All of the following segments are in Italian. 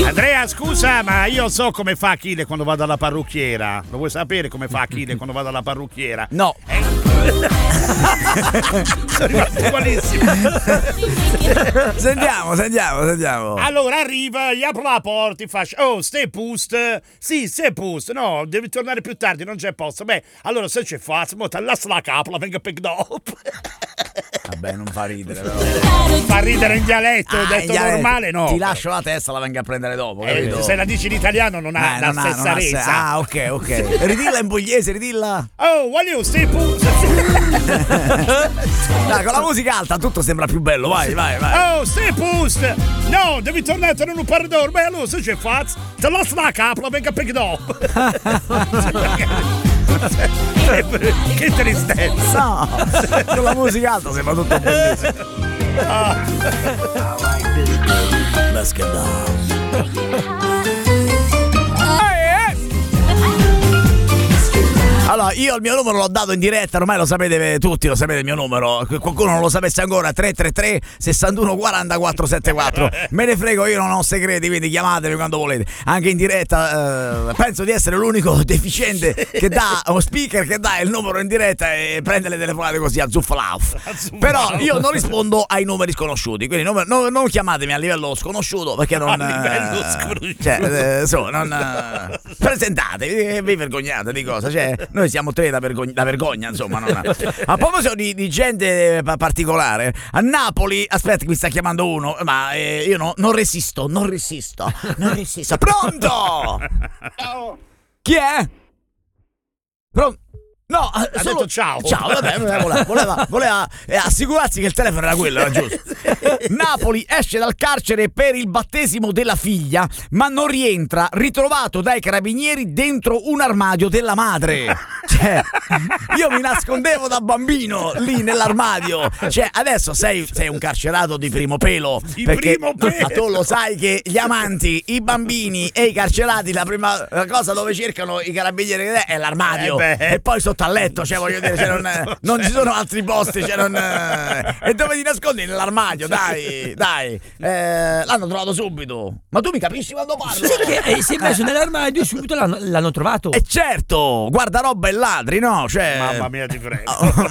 Andrea, scusa, ma io so come fa Achille quando vado alla parrucchiera. Lo vuoi sapere come fa Achille quando vado alla parrucchiera? No. Sono rimasto ugualissimo. Sentiamo. Allora arriva, gli apro la porta, fa oh, stai pust? Sì, stai pust. No, devi tornare più tardi, non c'è posto. Beh, allora se c'è fazzo, mo t'allassa la capola, venga pick up. Vabbè, non fa ridere però. Fa ridere in dialetto, detto normale no. Ti lascio la testa, la venga a prendere dopo, capito? Se la dici in italiano non ha la stessa resa. Ah, ok. Ridilla in pugliese, ridilla. Oh, voglio stai pust? Dai, con la musica alta tutto sembra più bello, vai. Oh, stai pust! No, devi tornare a un pardor. Beh, allora se c'è fazzo, te lascio la capola, venga pick up. Che tristezza. No, con la musica alta sembra tutto bellissimo. Let's get down. Allora, io il mio numero l'ho dato in diretta, ormai lo sapete tutti, lo sapete il mio numero. Qualcuno non lo sapesse ancora, 333 61 40 474. Me ne frego, io non ho segreti, quindi chiamatemi quando volete. Anche in diretta, penso di essere l'unico deficiente che dà, o speaker che dà il numero in diretta e prende le telefonate così a zufflauf. Però io non rispondo ai numeri sconosciuti, quindi non chiamatemi a livello sconosciuto perché non... A livello sconosciuto. Presentatevi, vi vergognate di cosa, cioè... Noi siamo tre da vergogna, insomma. A proposito di gente particolare, a Napoli, aspetta che mi sta chiamando uno, ma io non resisto. Pronto? Ciao. Chi è? Pronto? No, ha detto ciao. Ciao, vabbè, voleva assicurarsi che il telefono era quello, era giusto. Napoli esce dal carcere per il battesimo della figlia, ma non rientra, ritrovato dai carabinieri dentro un armadio della madre. Cioè, io mi nascondevo da bambino lì nell'armadio. Cioè, adesso sei un carcerato di primo pelo. Ma tu lo sai che gli amanti, i bambini e i carcerati, la prima cosa dove cercano i carabinieri è l'armadio. E poi sotto al letto, cioè voglio dire, non ci sono altri posti, e dove ti nascondi? Nell'armadio, dai. L'hanno trovato subito. Ma tu mi capisci quando parlo? Sì, che si è messo nell'armadio e subito l'hanno trovato. E certo, guardaroba e ladri, no? Cioè... Mamma mia, ti prego.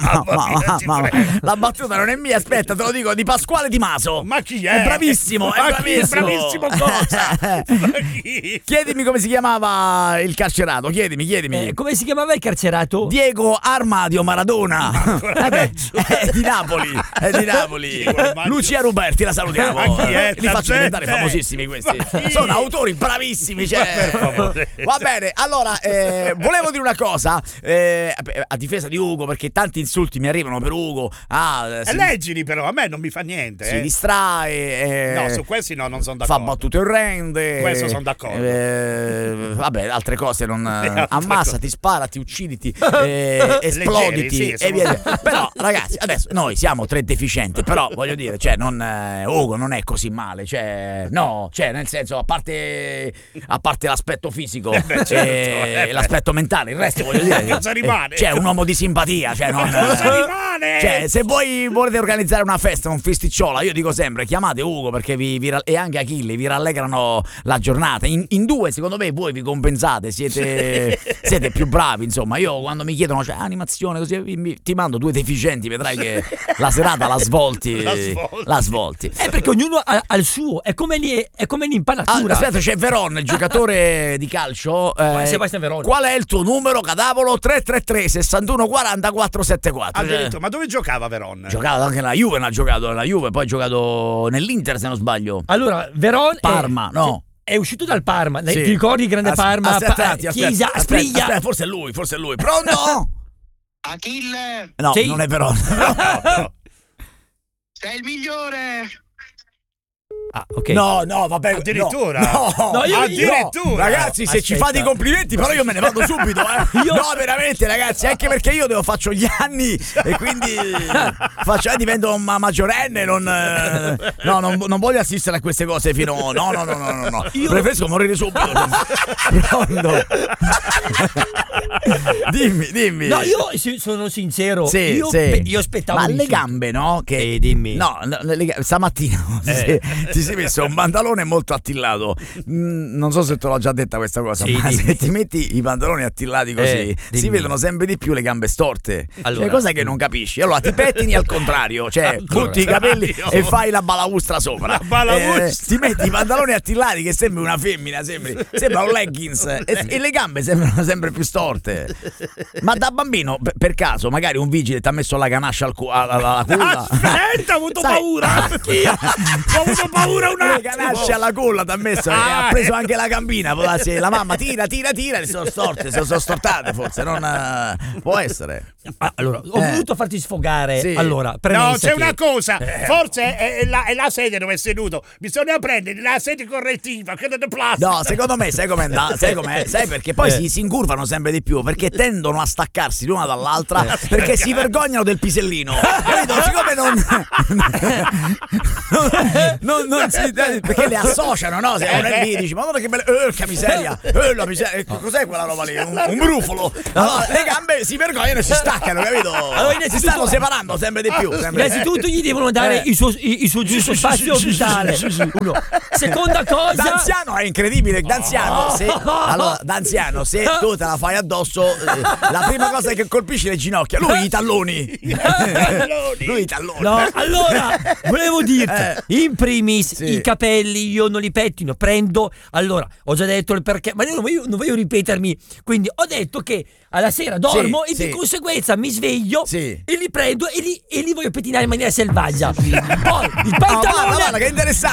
La battuta non è mia, aspetta, te lo dico, di Pasquale Di Maso. Ma chi è? È bravissimo, bravissimo cosa? Chiedimi come si chiamava il carcerato, chiedimi. Come si chiamava il carcerato? Diego Armadio Maradona. È di Napoli. Lucia Ruberti, la salutiamo. Ma chi è? Li faccio diventare famosissimi questi. Sono autori bravissimi, Va bene, allora volevo dire una cosa a difesa di Ugo, perché tanti insulti mi arrivano per Ugo. Leggili però, a me non mi fa niente. Si distrae. No, su questi no, non sono d'accordo. Fa battute orrende. Questo sono d'accordo. Vabbè, altre cose non. Ammassati, sparati, ucciditi, esploditi e via. Però, ragazzi, adesso noi siamo tre deficienti. Però voglio dire, cioè, Ugo non è così male. Cioè, no, cioè, nel senso, a parte l'aspetto fisico e l'aspetto mentale, il resto voglio dire. Cosa rimane? Cioè, un uomo di simpatia. Cioè, cosa rimane? Cioè, se voi volete organizzare una festa, un fisticciola, io dico sempre, chiamate Ugo perché e anche Achille vi rallegrano la giornata. In due, secondo me, voi vi compensate, siete più bravi, insomma. Io quando mi chiedono, cioè, animazione, così, ti mando due deficienti, vedrai che la serata la svolti. Perché ognuno ha il suo, è come lì in palatura. Aspetta, c'è Veron, il giocatore di calcio. Sebastian Veron. Qual è il tuo numero, cadavolo? 333 61 40 474. Addirittura, ma dove giocava Veron? Giocava anche nella Juve, poi ha giocato nell'Inter, se non sbaglio. Allora, Veron Parma, no. È uscito dal Parma, Sì. Ti ricordi Grande Parma? Chiesa, Spriglia. Aspetta, forse è lui. Pronto? Achille, No, Sì. non è Veron. sei il migliore. Ah, ok. No, vabbè. Addirittura? No, io- addirittura. Ragazzi, se ci Aspetta. fate i complimenti, però io me ne vado subito, No, veramente, ragazzi, anche perché io faccio gli anni e quindi divento un maggiorenne, non voglio assistere a queste cose fino. No. Io preferisco morire subito. Pronto? Dimmi. No, io sono sincero. Sì, io sì. io aspettavo. Ma di le più. gambe, no? Che Dimmi. No, stamattina ti si messa un pantalone molto attillato. Non so se te l'ho già detta questa cosa, Sì, ma dimmi. se ti metti i pantaloni attillati così, si dimmi. vedono sempre di più le gambe storte. Allora. Cioè, cosa che non capisci? Allora ti pettini al contrario, cioè butti i capelli e fai la balaustra sopra. La balaustra. Ti metti i pantaloni attillati che sembri una femmina, sembra un leggings e le gambe sembrano sempre più storte. Ma da bambino, per caso, magari un vigile ti ha messo la ganascia alla culla? Aspetta, ho avuto Sai- paura. Ho avuto paura un Le attimo. ganasce alla culla ti ha messo e ha preso anche la gambina. Può darsi, la mamma tira e sono storte, sono stortate forse, non può essere. Allora, ho voluto farti sfogare. Sì. Allora, No, premessa c'è che- una cosa, forse è la sedia dove è seduto. Bisogna prendere la sedia correttiva, quella di plastica. No, secondo me sai com'è? Sai perché poi si incurvano sempre di più, perché tendono a staccarsi l'una dall'altra, perché si vergognano del pisellino. Capito? Siccome non si, perché le associano, no? Se uno è lì dici, ma che bella, che miseria, la miseria, cos'è quella roba lì? Un brufolo. Allora, le gambe si vergognano e si staccano, capito? Si stanno separando sempre di più. sempre. Innanzitutto gli devono dare il suo giusto spazio vitale. Uno. Seconda cosa. D'anziano è incredibile. D'anziano, se tu te la fai addosso, la prima cosa che colpisci le ginocchia. Lui i talloni. Lui i talloni. No, allora volevo dirti, in primis Sì. i capelli io non li pettino, prendo. Allora, ho già detto il perché, ma io non voglio ripetermi. Quindi ho detto che alla sera dormo e sì. di conseguenza mi sveglio Sì. e li prendo e li voglio pettinare in maniera selvaggia. Poi il Oh, pantalone. guarda che interessante.